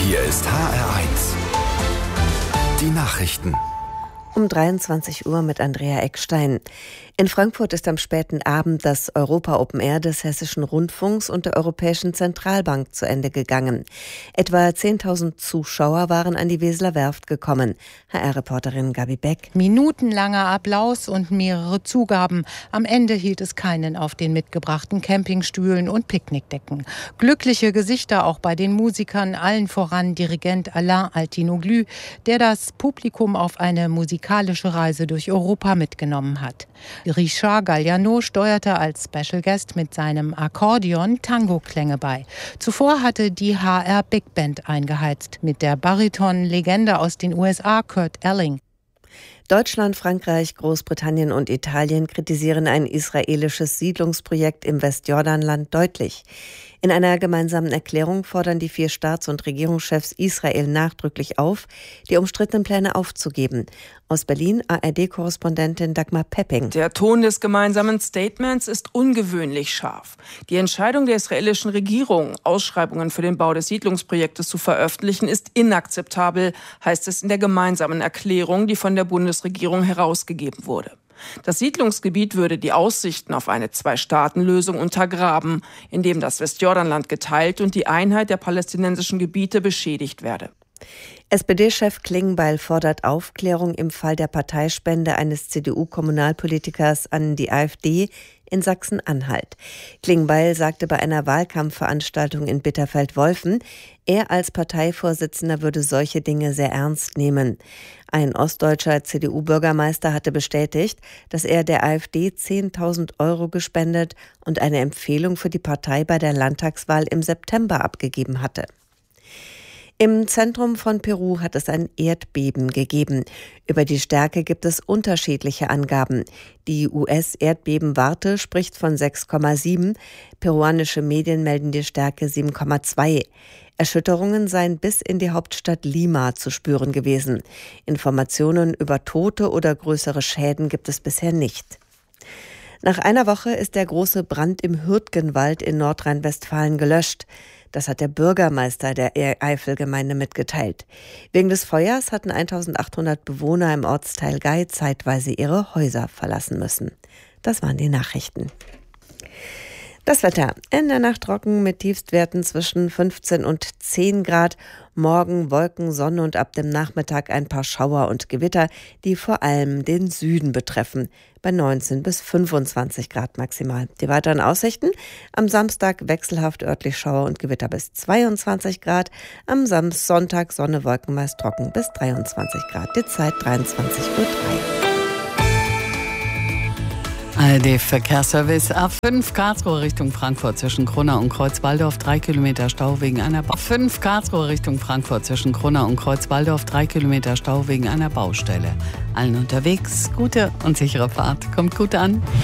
Hier ist HR1. Die Nachrichten. Um 23 Uhr mit Andrea Eckstein. In Frankfurt ist am späten Abend das Europa Open Air des Hessischen Rundfunks und der Europäischen Zentralbank zu Ende gegangen. Etwa 10.000 Zuschauer waren an die Weseler Werft gekommen. HR-Reporterin Gabi Beck. Minutenlanger Applaus und mehrere Zugaben. Am Ende hielt es keinen auf den mitgebrachten Campingstühlen und Picknickdecken. Glückliche Gesichter auch bei den Musikern, allen voran Dirigent Alain Altinoglu, der das Publikum auf eine musikalische Reise durch Europa mitgenommen hat. Richard Galliano steuerte als Special Guest mit seinem Akkordeon Tango-Klänge bei. Zuvor hatte die HR Big Band eingeheizt mit der Bariton-Legende aus den USA Kurt Elling. Deutschland, Frankreich, Großbritannien und Italien kritisieren ein israelisches Siedlungsprojekt im Westjordanland deutlich. In einer gemeinsamen Erklärung fordern die 4 Staats- und Regierungschefs Israel nachdrücklich auf, die umstrittenen Pläne aufzugeben. Aus Berlin ARD-Korrespondentin Dagmar Pepping. Der Ton des gemeinsamen Statements ist ungewöhnlich scharf. Die Entscheidung der israelischen Regierung, Ausschreibungen für den Bau des Siedlungsprojektes zu veröffentlichen, ist inakzeptabel, heißt es in der gemeinsamen Erklärung, die von der Bundesregierung herausgegeben wurde. Das Siedlungsgebiet würde die Aussichten auf eine Zwei-Staaten-Lösung untergraben, indem das Westjordanland geteilt und die Einheit der palästinensischen Gebiete beschädigt werde. SPD-Chef Klingbeil fordert Aufklärung im Fall der Parteispende eines CDU-Kommunalpolitikers an die AfD in Sachsen-Anhalt. Klingbeil sagte bei einer Wahlkampfveranstaltung in Bitterfeld-Wolfen, er als Parteivorsitzender würde solche Dinge sehr ernst nehmen. Ein ostdeutscher CDU-Bürgermeister hatte bestätigt, dass er der AfD 10.000 € gespendet und eine Empfehlung für die Partei bei der Landtagswahl im September abgegeben hatte. Im Zentrum von Peru hat es ein Erdbeben gegeben. Über die Stärke gibt es unterschiedliche Angaben. Die US-Erdbebenwarte spricht von 6,7. Peruanische Medien melden die Stärke 7,2. Erschütterungen seien bis in die Hauptstadt Lima zu spüren gewesen. Informationen über Tote oder größere Schäden gibt es bisher nicht. Nach einer Woche ist der große Brand im Hürtgenwald in Nordrhein-Westfalen gelöscht. Das hat der Bürgermeister der Eifelgemeinde mitgeteilt. Wegen des Feuers hatten 1.800 Bewohner im Ortsteil Gei zeitweise ihre Häuser verlassen müssen. Das waren die Nachrichten. Das Wetter. In der Nacht trocken mit Tiefstwerten zwischen 15 und 10 Grad. Morgen Wolken, Sonne und ab dem Nachmittag ein paar Schauer und Gewitter, die vor allem den Süden betreffen. Bei 19 bis 25 Grad maximal. Die weiteren Aussichten. Am Samstag wechselhaft örtlich Schauer und Gewitter bis 22 Grad. Am Sonntag Sonne, Wolken, meist trocken bis 23 Grad. Die Zeit 23:03 Uhr. ARD-Verkehrsservice A5 Karlsruhe Richtung Frankfurt zwischen Grunau und Kreuzwaldorf 3 Kilometer Stau wegen einer Baustelle. A5 Karlsruhe Richtung Frankfurt zwischen Grunau und Kreuzwaldorf 3 Kilometer Stau wegen einer Baustelle. Allen unterwegs gute und sichere Fahrt. Kommt gut an.